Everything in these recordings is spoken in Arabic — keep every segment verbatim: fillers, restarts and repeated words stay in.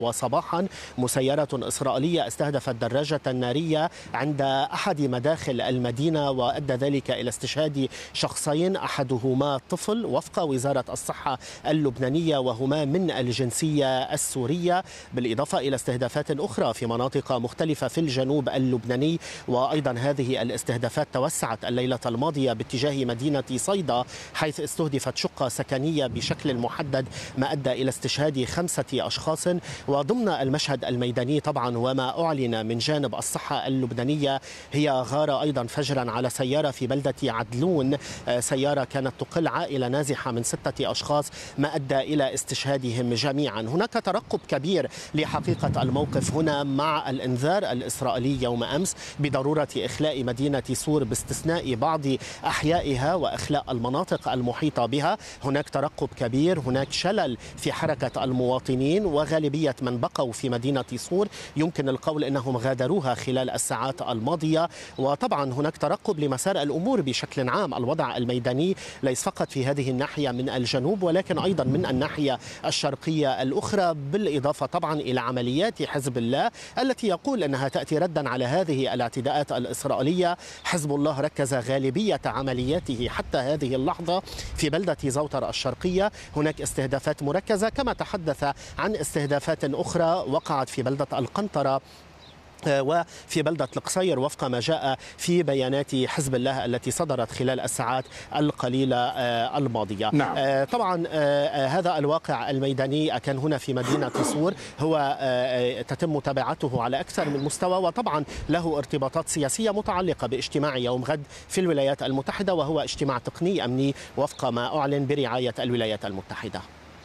وصباحا مسيرة إسرائيلية استهدفت دراجة نارية عند أحد مداخل المدينة، وأدى ذلك إلى استشهاد شخصين، أحدهما طفل وفق وزارة الصحة اللبنانية وهما من الجنسية السورية، بالإضافة إلى استهدافات أخرى في مناطق مختلفة في الجنوب اللبناني. وأيضا هذه الاستهدافات توسعت الليلة الماضية باتجاه مدينة صيدا، حيث استهدفت شقة سكنية بشكل محدد، ما أدى إلى استشهاد خمسة أشخاص. وضمن المشهد الميداني طبعا وما أعلن من جانب الصحة اللبنانية هي غارة أيضا فجرا على سيارة في بلدة عدلون، سيارة كانت تقل عائلة نازحة من ستة أشخاص، ما أدى إلى استشهادهم جميعا. هناك ترقب كبير لحقيقة الموقف هنا، مع الإنذار الإسرائيلي يوم أمس بضرورة إخلاء مدينة صور باستثناء بعض أحيائها وإخلاء المناطق المحيطة بها. هناك ترقب كبير، هناك شلل في حركة المواطنين، وغالبية من بقوا في مدينة صور يمكن القول أنهم غادروها خلال الساعات الماضية. وطبعا هناك ترقب لمسار الأمور بشكل عام. الوضع الميداني ليس فقط في هذه الناحية من الجنوب، ولكن أيضا من الناحية الشرقية الأخرى، بالإضافة طبعا إلى عمليات حزب الله التي يقول أنها تأتي ردا على هذه الاعتداءات الإسرائيلية. حزب الله ركز غالبية عملياته حتى هذه اللحظة في بلدة زوتر الشرقية. هناك استهدافات مركزة، كما تحدث عن استهدافات أخرى وقعت في بلدة القنطرة وفي بلدة القصير وفق ما جاء في بيانات حزب الله التي صدرت خلال الساعات القليلة الماضية. نعم. طبعا هذا الواقع الميداني كان هنا في مدينة صور هو تتم متابعته على أكثر من مستوى، وطبعا له ارتباطات سياسية متعلقة باجتماع يوم غد في الولايات المتحدة، وهو اجتماع تقني أمني وفق ما أعلن برعاية الولايات المتحدة.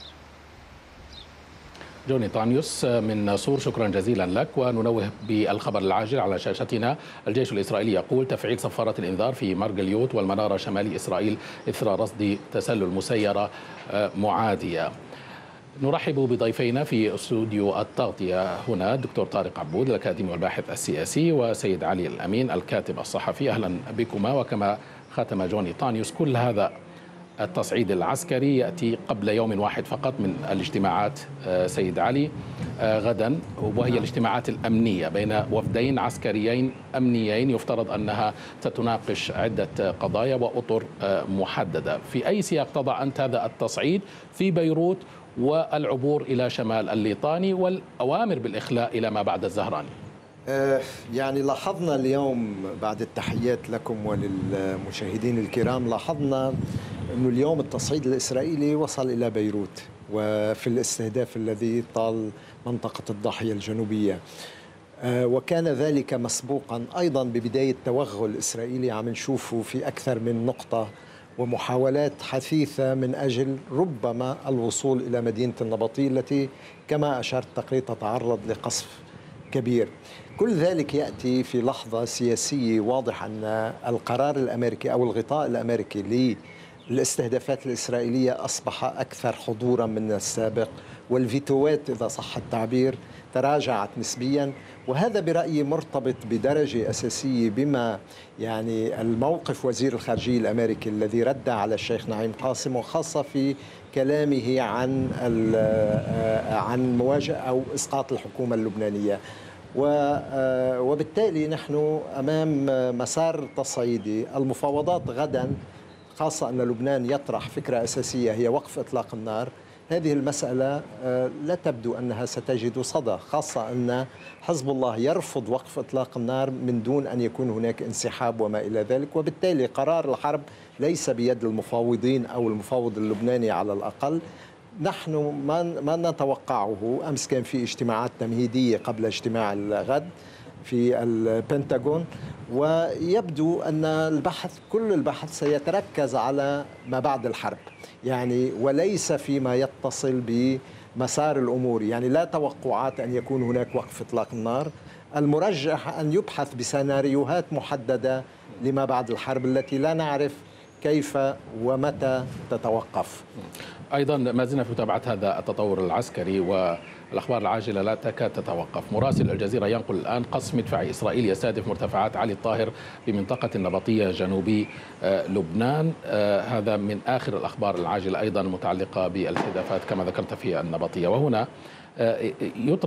جوني طانيوس من صور، شكرا جزيلا لك. وننوه بالخبر العاجل على شاشتنا: الجيش الإسرائيلي يقول تفعيل صفارة الإنذار في مرجليوت والمنارة شمالي إسرائيل إثر رصد تسلل مسيرة معادية. نرحب بضيفينا في استوديو التغطية هنا: الدكتور طارق عبود الأكاديمي والباحث السياسي، وسيد علي الأمين الكاتب الصحفي. أهلا بكما. وكما ختم جوني طانيوس، كل هذا التصعيد العسكري يأتي قبل يوم واحد فقط من الاجتماعات سيد علي غدا، وهي الاجتماعات الأمنية بين وفدين عسكريين أمنيين يفترض أنها ستناقش عدة قضايا وأطر محددة. في أي سياق تضع أنت هذا التصعيد في بيروت والعبور إلى شمال الليطاني والأوامر بالإخلاء إلى ما بعد الزهراني؟ يعني لاحظنا اليوم بعد التحيات لكم وللمشاهدين الكرام، لاحظنا أنه اليوم التصعيد الإسرائيلي وصل إلى بيروت وفي الاستهداف الذي طال منطقة الضاحية الجنوبية، وكان ذلك مسبوقا أيضا ببداية توغل إسرائيلي عم نشوفه في أكثر من نقطة، ومحاولات حثيثة من أجل ربما الوصول إلى مدينة النبطي التي كما أشرت تقرير تتعرض لقصف كبير. كل ذلك يأتي في لحظة سياسية واضح أن القرار الأمريكي أو الغطاء الأمريكي للاستهدافات الإسرائيلية أصبح أكثر حضورا من السابق، والفيتوات إذا صح التعبير تراجعت نسبيا. وهذا برأيي مرتبط بدرجة أساسية بما يعني الموقف وزير الخارجية الأمريكي الذي رد على الشيخ نعيم قاسم، وخاصة في كلامه عن عن مواجهة أو إسقاط الحكومة اللبنانية. وبالتالي نحن أمام مسار تصعيدي. المفاوضات غدا، خاصة أن لبنان يطرح فكرة أساسية هي وقف إطلاق النار، هذه المسألة لا تبدو أنها ستجد صدى، خاصة أن حزب الله يرفض وقف إطلاق النار من دون أن يكون هناك انسحاب وما إلى ذلك. وبالتالي قرار الحرب ليس بيد المفاوضين أو المفاوض اللبناني على الأقل. نحن ما ما نتوقعه. أمس كان في اجتماعات تمهيدية قبل اجتماع الغد في البنتاغون، ويبدو أن البحث كل البحث سيتركز على ما بعد الحرب يعني، وليس فيما يتصل بمسار الأمور. يعني لا توقعات أن يكون هناك وقف إطلاق النار. المرجح أن يبحث بسيناريوهات محددة لما بعد الحرب التي لا نعرف كيف ومتى تتوقف. أيضا ما زلنا في متابعة هذا التطور العسكري، والأخبار العاجلة لا تكاد تتوقف. مراسل الجزيرة ينقل الآن قصف مدفعي إسرائيلي يستهدف مرتفعات علي الطاهر بمنطقة النبطية جنوبي لبنان. هذا من آخر الأخبار العاجلة أيضا متعلقة بالاستهدافات كما ذكرت في النبطية. وهنا يطرح